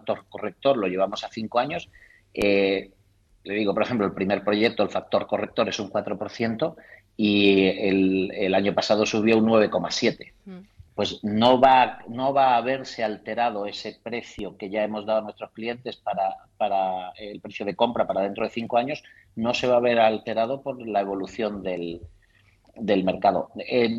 factor corrector lo llevamos a 5 años. Le digo, por ejemplo, el primer proyecto, el factor corrector es un 4% y el año pasado subió un 9,7%. Pues no va a verse alterado ese precio que ya hemos dado a nuestros clientes para el precio de compra para dentro de 5 años, no se va a ver alterado por la evolución del mercado.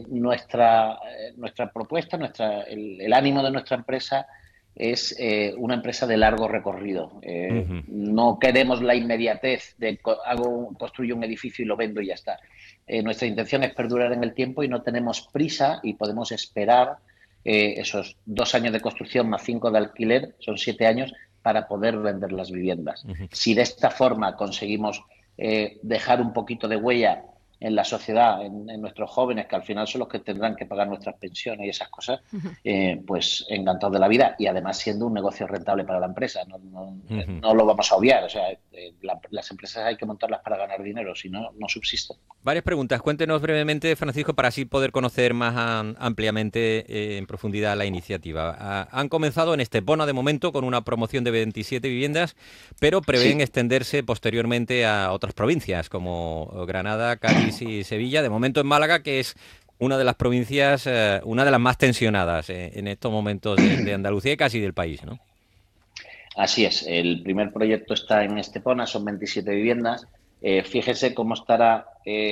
Nuestra propuesta, el ánimo de nuestra empresa es una empresa de largo recorrido. No queremos la inmediatez de construyo un edificio y lo vendo y ya está. Nuestra intención es perdurar en el tiempo y no tenemos prisa y podemos esperar esos 2 años de construcción más 5 de alquiler, son 7 años, para poder vender las viviendas. Si de esta forma conseguimos dejar un poquito de huella en la sociedad, en nuestros jóvenes, que al final son los que tendrán que pagar nuestras pensiones y esas cosas, pues encantados de la vida y además siendo un negocio rentable para la empresa. No lo vamos a obviar. O sea, las empresas hay que montarlas para ganar dinero, si no, no subsisten. Varias preguntas. Cuéntenos brevemente, Francisco, para así poder conocer más ampliamente, en profundidad, la iniciativa. Han comenzado en Estepona, de momento, con una promoción de 27 viviendas, pero prevén extenderse posteriormente a otras provincias, como Granada, Cádiz y Sevilla. De momento en Málaga, que es una de las provincias, una de las más tensionadas en estos momentos de Andalucía y casi del país, ¿no? Así es. El primer proyecto está en Estepona, son 27 viviendas. Fíjese cómo estará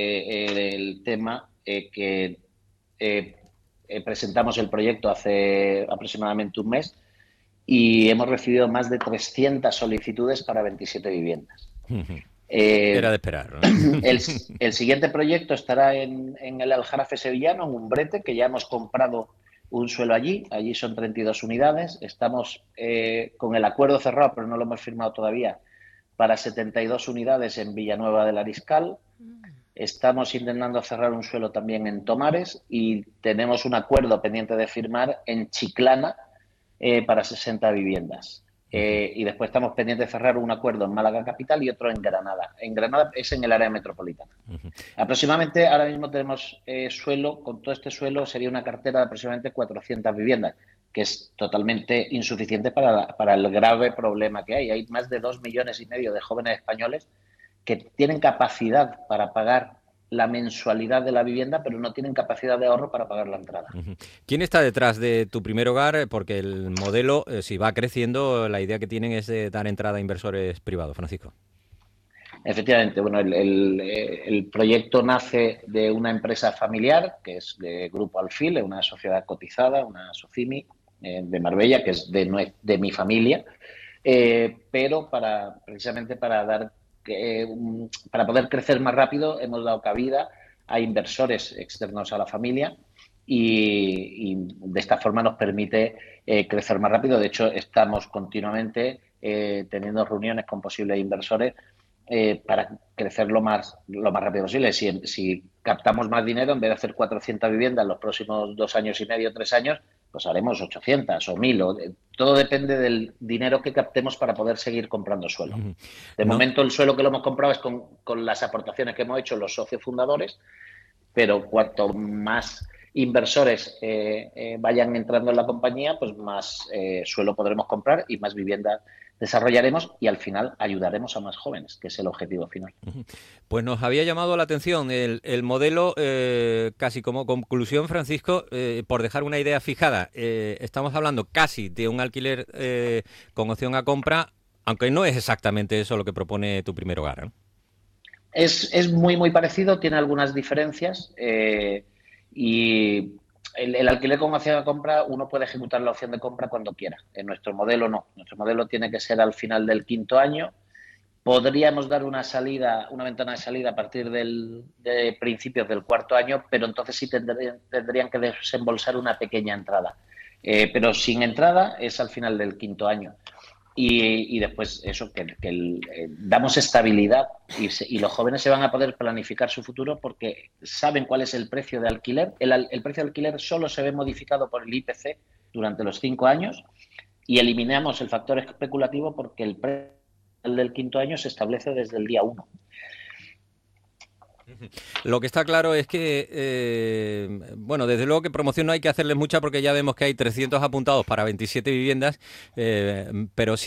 el tema que presentamos el proyecto hace aproximadamente un mes y hemos recibido más de 300 solicitudes para 27 viviendas. Era de esperar, ¿no? El siguiente proyecto estará en el Aljarafe sevillano, en Umbrete, que ya hemos comprado un suelo allí. Allí son 32 unidades. Estamos con el acuerdo cerrado, pero no lo hemos firmado todavía, para 72 unidades en Villanueva del Ariscal. Estamos intentando cerrar un suelo también en Tomares y tenemos un acuerdo pendiente de firmar en Chiclana para 60 viviendas. Y después estamos pendientes de cerrar un acuerdo en Málaga Capital y otro en Granada. En Granada es en el área metropolitana. Aproximadamente ahora mismo tenemos suelo, con todo este suelo sería una cartera de aproximadamente 400 viviendas, que es totalmente insuficiente para el grave problema que hay. Hay más de 2,5 millones de jóvenes españoles que tienen capacidad para pagar la mensualidad de la vivienda, pero no tienen capacidad de ahorro para pagar la entrada. ¿Quién está detrás de tu primer hogar? Porque el modelo, si va creciendo, la idea que tienen es de dar entrada a inversores privados, Francisco. Efectivamente, bueno, el proyecto nace de una empresa familiar, que es de Grupo Alfil, una sociedad cotizada, una SOCIMI de Marbella, que es de mi familia, pero precisamente para poder crecer más rápido hemos dado cabida a inversores externos a la familia y de esta forma nos permite crecer más rápido. De hecho, estamos continuamente teniendo reuniones con posibles inversores para crecer lo más rápido posible. Si captamos más dinero, en vez de hacer 400 viviendas en los próximos 2 años y medio, 3 años, pues haremos 800 o 1.000. Todo depende del dinero que captemos para poder seguir comprando suelo. De momento, el suelo que lo hemos comprado es con las aportaciones que hemos hecho los socios fundadores, pero cuanto más inversores vayan entrando en la compañía, pues más suelo podremos comprar y más viviendas desarrollaremos y al final ayudaremos a más jóvenes, que es el objetivo final. Pues nos había llamado la atención el modelo, casi como conclusión, Francisco, por dejar una idea fijada. Estamos hablando casi de un alquiler con opción a compra, aunque no es exactamente eso lo que propone tu primer hogar, ¿no? Es muy, muy parecido, tiene algunas diferencias y el alquiler con opción de compra, uno puede ejecutar la opción de compra cuando quiera. En nuestro modelo no. Nuestro modelo tiene que ser al final del 5.º año. Podríamos dar una ventana de salida a partir de principios del 4.º año, pero entonces sí tendrían que desembolsar una pequeña entrada. Pero sin entrada es al final del 5.º año. Y después eso, damos estabilidad y los jóvenes se van a poder planificar su futuro porque saben cuál es el precio de alquiler. El precio de alquiler solo se ve modificado por el IPC durante los 5 años y eliminamos el factor especulativo porque el precio del 5.º año se establece desde el día 1. Lo que está claro es que, bueno, desde luego que promoción no hay que hacerles mucha porque ya vemos que hay 300 apuntados para 27 viviendas, pero sí